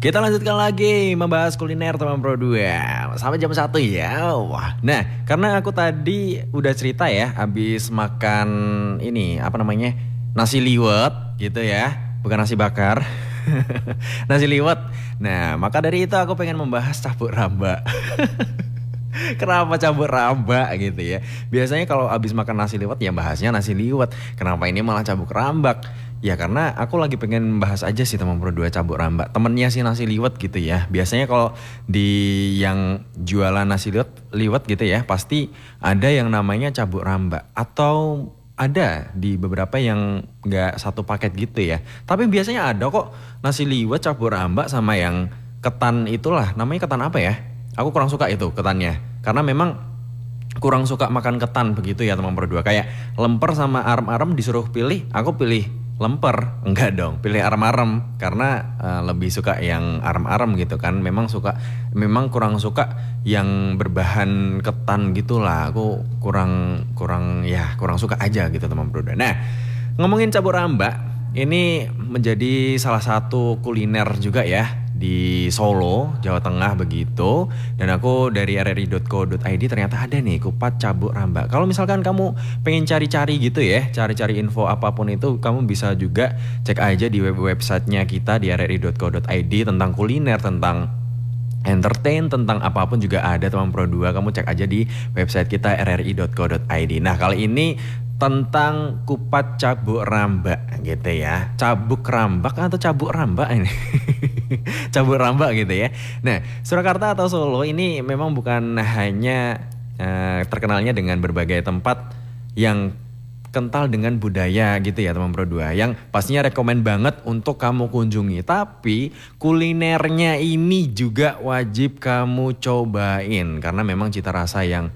Kita lanjutkan lagi membahas kuliner teman Pro 2 sampai jam 1 ya. Wah. Nah, karena aku tadi udah cerita ya habis makan ini apa namanya? Nasi liwet gitu ya. Bukan nasi bakar. Nasi liwet. Nah, maka dari itu aku pengen membahas cabuk ramba. Kenapa cabut rambak gitu ya? Biasanya kalau abis makan nasi liwet ya bahasnya nasi liwet. Kenapa ini malah cabut rambak? Ya karena aku lagi pengen bahas aja sih teman berdua cabut rambak. Temennya sih nasi liwet gitu ya. Biasanya kalau di yang jualan nasi liwet gitu ya, pasti ada yang namanya cabut rambak atau ada di beberapa yang nggak satu paket gitu ya. Tapi biasanya ada kok nasi liwet cabut rambak sama yang ketan itulah. Namanya ketan apa ya? Aku kurang suka itu ketannya. Karena memang kurang suka makan ketan begitu ya teman berdua. Kayak lemper sama arem-arem disuruh pilih, aku pilih lemper. Enggak dong, pilih arem-arem. Karena lebih suka yang arem-arem gitu kan. Memang kurang suka yang berbahan ketan gitulah. Aku kurang suka aja gitu teman berdua. Nah, ngomongin cabur ramba, ini menjadi salah satu kuliner juga ya di Solo, Jawa Tengah begitu. Dan aku dari rri.co.id ternyata ada nih kupat cabuk ramba. Kalau misalkan kamu pengen cari-cari gitu ya, cari-cari info apapun itu, kamu bisa juga cek aja di websitenya kita di rri.co.id tentang kuliner, tentang entertain, tentang apapun juga ada teman Pro 2. Kamu cek aja di website kita rri.co.id. Nah, kali ini tentang kupat cabuk rambak gitu ya. Cabuk rambak atau cabuk rambak ini? Cabuk rambak gitu ya. Nah, Surakarta atau Solo ini memang bukan hanya terkenalnya dengan berbagai tempat yang kental dengan budaya gitu ya teman Pro 2. Yang pastinya rekomen banget untuk kamu kunjungi. Tapi kulinernya ini juga wajib kamu cobain. Karena memang cita rasa yang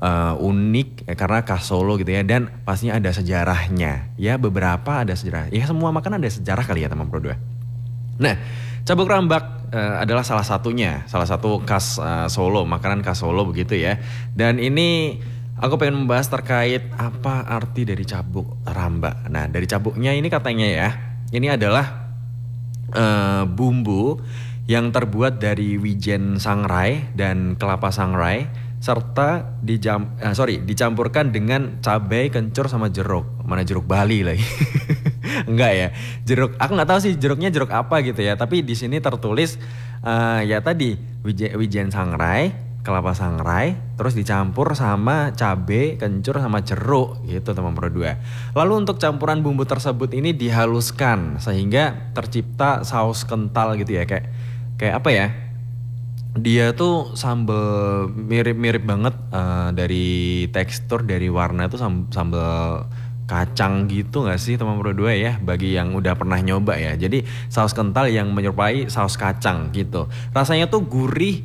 unik karena khas Solo gitu ya. Dan pastinya ada sejarahnya. Ya beberapa ada sejarah. Ya semua makanan ada sejarah kali ya teman Pro 2. Nah, cabuk rambak adalah salah satunya. Salah satu khas Solo. Makanan khas Solo begitu ya. Dan ini aku pengen membahas terkait apa arti dari cabuk rambak. Nah, dari cabuknya ini katanya ya, ini adalah bumbu yang terbuat dari wijen sangrai dan kelapa sangrai serta dicampurkan dengan cabai, kencur sama jeruk. Mana jeruk Bali lagi? Enggak ya, jeruk. Aku nggak tahu sih jeruknya jeruk apa gitu ya. Tapi di sini tertulis ya tadi wijen sangrai, kelapa sangrai, terus dicampur sama cabe, kencur sama jeruk gitu teman Pro 2. Lalu untuk campuran bumbu tersebut ini dihaluskan sehingga tercipta saus kental gitu ya, kayak apa ya? Dia tuh sambal mirip-mirip banget dari tekstur, dari warna tuh sambal kacang gitu gak sih teman Pro 2 ya, bagi yang udah pernah nyoba ya. Jadi saus kental yang menyerupai saus kacang gitu. Rasanya tuh gurih,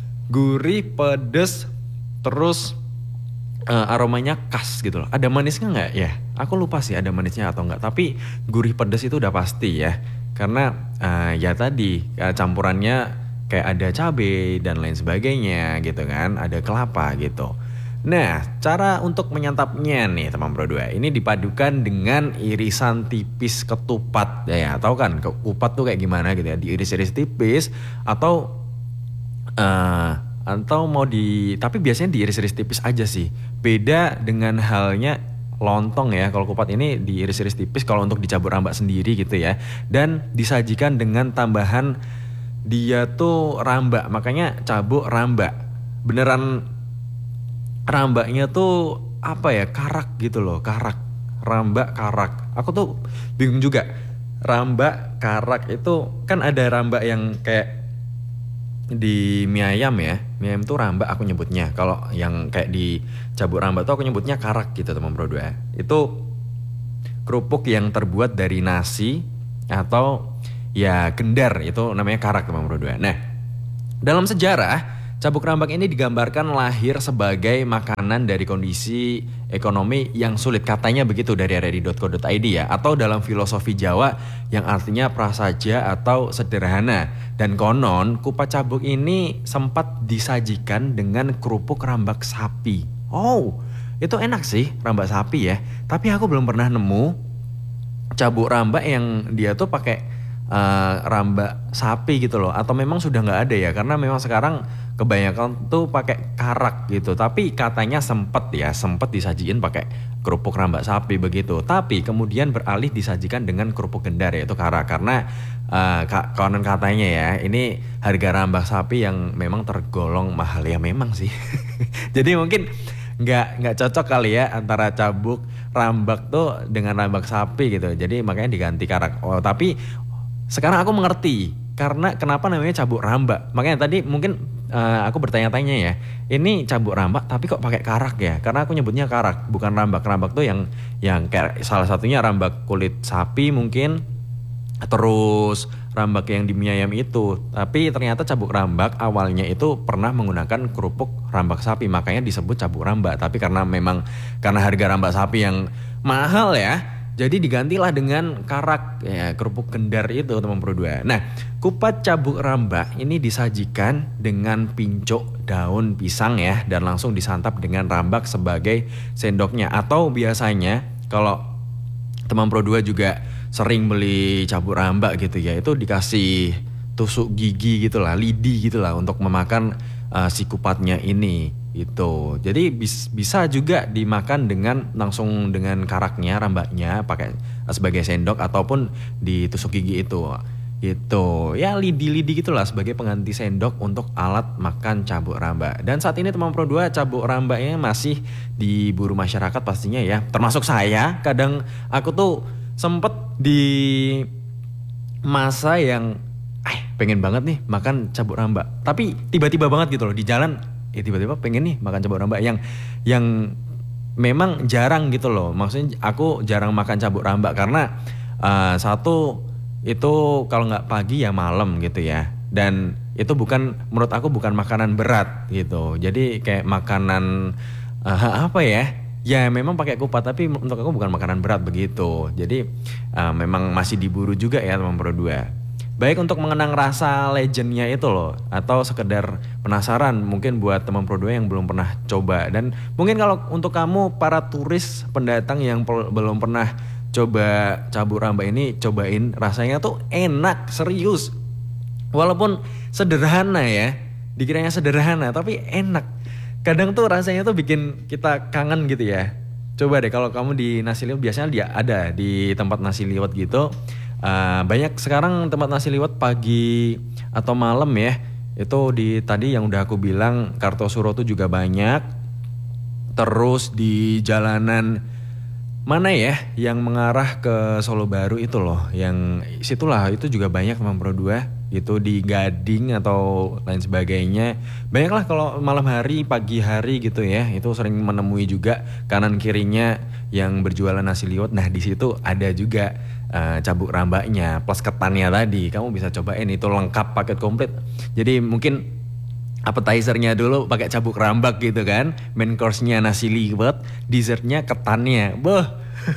pedes, terus aromanya khas gitu loh. Ada manisnya nggak ya? Aku lupa sih ada manisnya atau nggak. Tapi gurih pedes itu udah pasti ya. Karena ya tadi campurannya kayak ada cabai dan lain sebagainya gitu kan. Ada kelapa gitu. Nah, cara untuk menyantapnya nih teman Pro 2. Ini dipadukan dengan irisan tipis ketupat. Ya, tahu kan ketupat tuh kayak gimana gitu ya. Diiris-iris tipis atau tapi biasanya diiris-iris tipis aja sih. Beda dengan halnya lontong ya. Kalau kupat ini diiris-iris tipis kalau untuk dicabut rambak sendiri gitu ya. Dan disajikan dengan tambahan dia tuh rambak. Makanya cabuk rambak. Beneran rambaknya tuh apa ya? Karak gitu loh, karak. Rambak karak. Aku tuh bingung juga. Rambak karak itu kan ada rambak yang kayak di mie ayam ya. Mie ayam tuh rambak aku nyebutnya. Kalau yang kayak di cabuk rambak tuh aku nyebutnya karak gitu teman Bro 2. Itu kerupuk yang terbuat dari nasi atau ya gendar, itu namanya karak teman Bro 2. Nah, dalam sejarah cabuk rambak ini digambarkan lahir sebagai makanan dari kondisi ekonomi yang sulit, katanya begitu dari rri.co.id ya, atau dalam filosofi Jawa yang artinya prasaja atau sederhana. Dan konon kupat cabuk ini sempat disajikan dengan kerupuk rambak sapi. Oh, itu enak sih rambak sapi ya. Tapi aku belum pernah nemu cabuk rambak yang dia tuh pakai rambak sapi gitu loh, atau memang sudah nggak ada ya, karena memang sekarang kebanyakan tuh pakai karak gitu. Tapi katanya sempet disajiin pakai kerupuk rambak sapi begitu, tapi kemudian beralih disajikan dengan kerupuk gendar yaitu karak, karena konon katanya ya ini harga rambak sapi yang memang tergolong mahal ya memang sih. Jadi mungkin nggak cocok kali ya antara cabuk rambak tuh dengan rambak sapi gitu, jadi makanya diganti karak. Oh tapi sekarang aku mengerti karena kenapa namanya cabuk rambak. Makanya tadi mungkin aku bertanya-tanya ya, ini cabuk rambak tapi kok pakai karak ya? Karena aku nyebutnya karak, bukan rambak. Rambak tuh yang kayak salah satunya rambak kulit sapi mungkin, terus rambak yang di mie ayam itu. Tapi ternyata cabuk rambak awalnya itu pernah menggunakan kerupuk rambak sapi, makanya disebut cabuk rambak. Tapi karena harga rambak sapi yang mahal ya, jadi digantilah dengan karak ya, kerupuk gendar itu teman Pro 2. Nah, kupat cabuk rambak ini disajikan dengan pincuk daun pisang ya, dan langsung disantap dengan rambak sebagai sendoknya. Atau biasanya kalau teman Pro 2 juga sering beli cabuk rambak gitu ya, itu dikasih tusuk gigi gitulah, lidi gitulah untuk memakan si kupatnya ini. Itu jadi bisa juga dimakan langsung dengan karaknya, rambaknya pakai sebagai sendok ataupun ditusuk gigi itu gitu ya, lidi-lidi gitulah sebagai pengganti sendok untuk alat makan cabuk rambak. Dan saat ini teman Pro 2 cabuk rambaknya masih diburu masyarakat pastinya ya, termasuk saya. Kadang aku tuh sempet di masa yang pengen banget nih makan cabuk rambak, tapi tiba-tiba banget gitu loh di jalan, tiba-tiba pengen nih makan cabuk rambak yang memang jarang gitu loh. Maksudnya aku jarang makan cabuk rambak karena satu itu kalau nggak pagi ya malam gitu ya, dan itu menurut aku bukan makanan berat gitu. Jadi kayak makanan apa ya memang pakai kupat, tapi untuk aku bukan makanan berat begitu. Jadi memang masih diburu juga ya teman Pro 2. Baik untuk mengenang rasa legendnya itu loh, atau sekedar penasaran mungkin buat teman Pro 2 yang belum pernah coba. Dan mungkin kalau untuk kamu para turis pendatang yang belum pernah coba cabuk rambak ini, cobain, rasanya tuh enak serius. Walaupun sederhana ya, dikiranya sederhana tapi enak. Kadang tuh rasanya tuh bikin kita kangen gitu ya. Coba deh kalau kamu di nasi liwet, biasanya dia ada di tempat nasi liwet gitu. Banyak sekarang tempat nasi liwet pagi atau malam ya. Itu tadi yang udah aku bilang, Kartosuro tuh juga banyak. Terus di jalanan mana ya yang mengarah ke Solo Baru itu loh, yang situlah itu juga banyak teman Pro 2. Itu di Gading atau lain sebagainya. Banyaklah kalau malam hari, pagi hari gitu ya. Itu sering menemui juga kanan kirinya yang berjualan nasi liwet. Nah di situ ada juga cabuk rambaknya plus ketannya tadi. Kamu bisa cobain, itu lengkap paket komplit. Jadi mungkin appetizernya dulu pakai cabuk rambak gitu kan, main course-nya nasi liwet, dessertnya ketannya. Boh.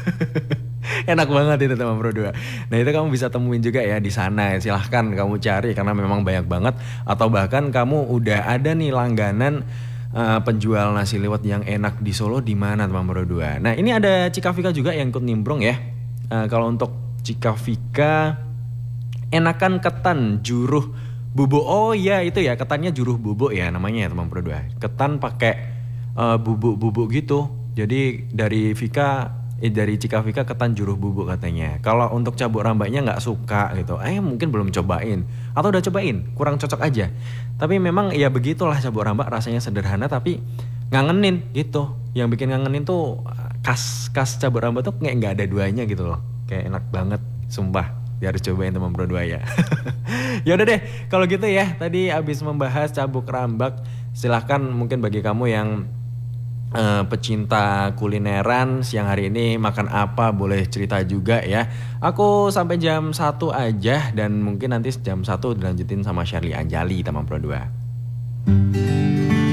Enak banget itu teman Pro 2. Nah itu kamu bisa temuin juga ya di sana. Silahkan kamu cari karena memang banyak banget. Atau bahkan kamu udah ada nih langganan penjual nasi liwet yang enak di Solo di mana teman Pro 2. Nah ini ada Cika Vika juga yang ikut nimbrung ya. Kalau untuk Cika Vika, enakan ketan juruh bubuk. Oh iya itu ya, ketannya juruh bubuk ya namanya ya teman Pro 2. Ketan pakai bubuk-bubuk gitu. Jadi dari Cika Vika ketan juruh bubuk katanya. Kalau untuk cabuk rambaknya nggak suka gitu, mungkin belum cobain atau udah cobain kurang cocok aja. Tapi memang ya begitulah cabuk rambak, rasanya sederhana tapi ngangenin gitu. Yang bikin ngangenin tuh khas cabuk rambak tuh kayak nggak ada duanya gitu loh. Kayak enak banget, sumpah. Ya harus cobain teman Pro 2 ya. Ya udah deh, kalau gitu ya. Tadi abis membahas cabuk rambak, silahkan mungkin bagi kamu yang pecinta kulineran siang hari ini makan apa, boleh cerita juga ya. Aku sampai jam 1 aja, dan mungkin nanti jam 1 dilanjutin sama Shirley Anjali teman Pro 2.